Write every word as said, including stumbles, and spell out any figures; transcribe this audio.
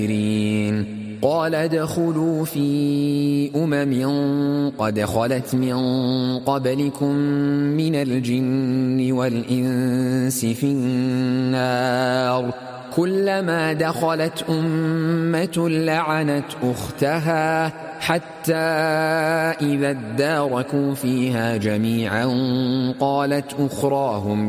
قال ادخلوا في أمم قد خلت من قبلكم من الجن والإنس في النار كلما دخلت أمة لعنت أختها حتى إذا اداركوا فيها جميعا قالت أخراهم